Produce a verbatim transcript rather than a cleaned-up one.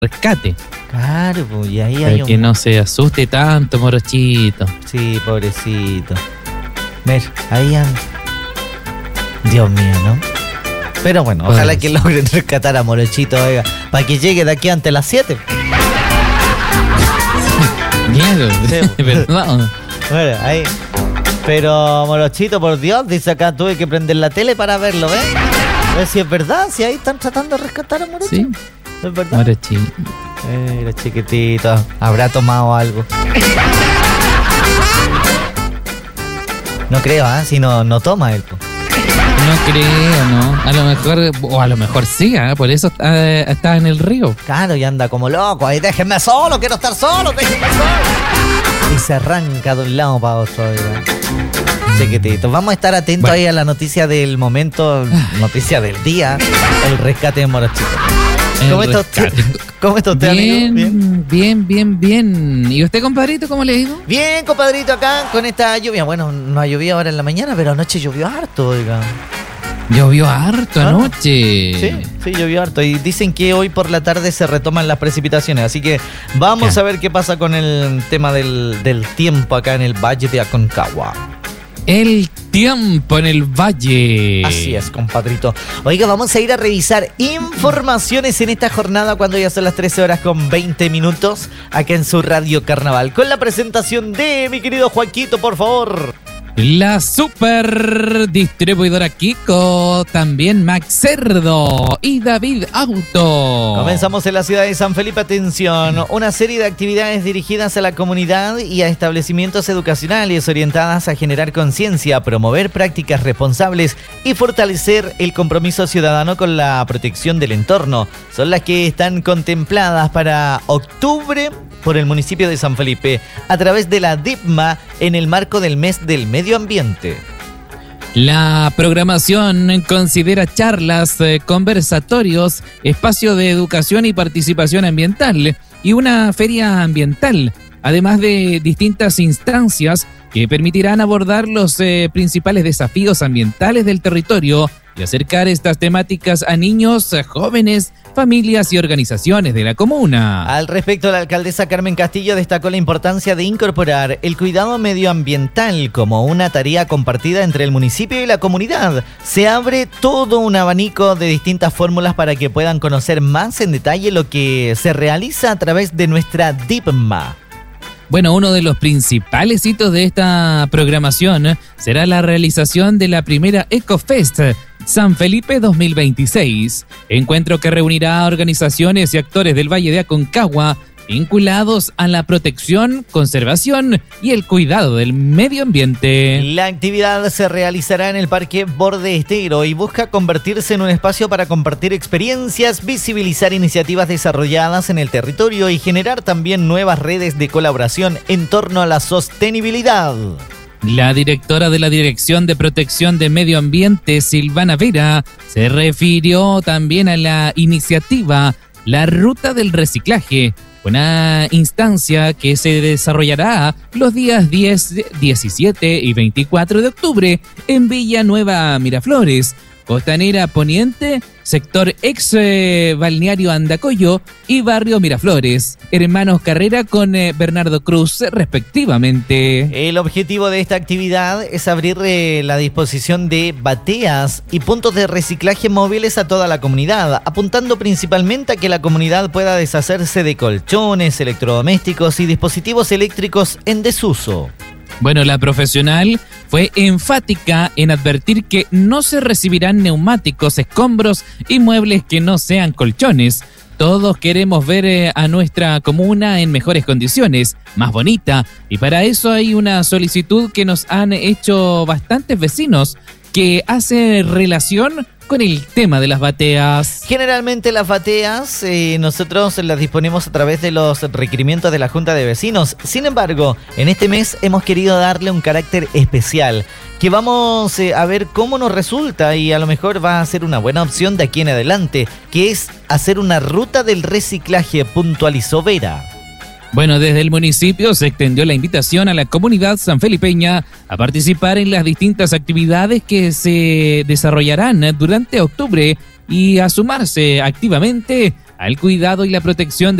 rescate. Claro, pues, y ahí Para hay un... que no se asuste tanto, morochito. Sí, pobrecito. Ver, ahí anda. Dios mío, ¿no? Pero bueno, Pues, ojalá que logren rescatar a Morochito, oiga, para que llegue de aquí ante las siete. Claro, Sí. ¿verdad? Bueno, ahí. Pero Morochito, por Dios, dice acá, tuve que prender la tele para verlo, ¿ves? A ver si es verdad, si ahí están tratando de rescatar a Morochito. Sí, ¿Es verdad? morochito. Eh, era chiquitito, habrá tomado algo. No creo, ¿ah? ¿eh? Si no, no toma él. No creo, ¿no? A lo mejor, o a lo mejor sí, ¿eh? Por eso está, está en el río. Claro, y anda como loco. Ahí, déjenme solo, quiero estar solo, déjenme solo. Y se arranca de un lado para otro. oiga. Chiquitito. Vamos a estar atentos Bueno. ahí a la noticia del momento, noticia del día, el rescate de Morochito. ¿Cómo El está usted? rescate. ¿Cómo está usted, amigo? Bien, bien, bien, bien. ¿Y usted, compadrito, cómo le digo? Bien, compadrito, acá con esta lluvia. Bueno, no ha llovido ahora en la mañana, pero anoche llovió harto, oiga. Llovió harto Ah, anoche. Sí, sí, llovió harto. Y dicen que hoy por la tarde se retoman las precipitaciones. Así que vamos Ya. a ver qué pasa con el tema del, del tiempo acá en el Valle de Aconcagua. El tiempo en el valle. Así es, compadrito. Oiga, vamos a ir a revisar informaciones en esta jornada cuando ya son las trece horas con veinte minutos acá en su Radio Carnaval. Con la presentación de mi querido Joaquito, por favor. La super distribuidora Kiko, también Max Cerdo y David Auto. Comenzamos en la ciudad de San Felipe. Atención, una serie de actividades dirigidas a la comunidad y a establecimientos educacionales orientadas a generar conciencia, promover prácticas responsables y fortalecer el compromiso ciudadano con la protección del entorno. Son las que están contempladas para octubre por el municipio de San Felipe a través de la D I P M A en el marco del mes del medio ambiente. La programación considera charlas, eh, conversatorios, espacio de educación y participación ambiental y una feria ambiental, además de distintas instancias que permitirán abordar los eh, principales desafíos ambientales del territorio y acercar estas temáticas a niños, a jóvenes, familias y organizaciones de la comuna. Al respecto, la alcaldesa Carmen Castillo destacó la importancia de incorporar el cuidado medioambiental como una tarea compartida entre el municipio y la comunidad. Se abre todo un abanico de distintas fórmulas para que puedan conocer más en detalle lo que se realiza a través de nuestra D I P M A. Bueno, uno de los principales hitos de esta programación será la realización de la primera EcoFest San Felipe dos mil veintiséis, encuentro que reunirá a organizaciones y actores del Valle de Aconcagua vinculados a la protección, conservación y el cuidado del medio ambiente. La actividad se realizará en el Parque Borde Estero y busca convertirse en un espacio para compartir experiencias, visibilizar iniciativas desarrolladas en el territorio y generar también nuevas redes de colaboración en torno a la sostenibilidad. La directora de la Dirección de Protección de Medio Ambiente, Silvana Vera, se refirió también a la iniciativa La Ruta del Reciclaje, una instancia que se desarrollará los días diez, diecisiete y veinticuatro de octubre en Villanueva Miraflores, Costanera Poniente, sector ex eh, Balneario Andacollo y Barrio Miraflores, Hermanos Carrera con eh, Bernardo Cruz respectivamente. El objetivo de esta actividad es abrir eh, la disposición de bateas y puntos de reciclaje móviles a toda la comunidad, apuntando principalmente a que la comunidad pueda deshacerse de colchones, electrodomésticos y dispositivos eléctricos en desuso. Bueno, la profesional fue enfática en advertir que no se recibirán neumáticos, escombros y muebles que no sean colchones. Todos queremos ver eh, a nuestra comuna en mejores condiciones, más bonita, y para eso hay una solicitud que nos han hecho bastantes vecinos que hace relación con el tema de las bateas. Generalmente las bateas eh, nosotros las disponemos a través de los requerimientos de la Junta de Vecinos. Sin embargo, en este mes hemos querido darle un carácter especial, que vamos eh, a ver cómo nos resulta y a lo mejor va a ser una buena opción de aquí en adelante, que es hacer una ruta del reciclaje, puntualizó Vera. Bueno, desde el municipio se extendió la invitación a la comunidad sanfelipeña a participar en las distintas actividades que se desarrollarán durante octubre y a sumarse activamente al cuidado y la protección de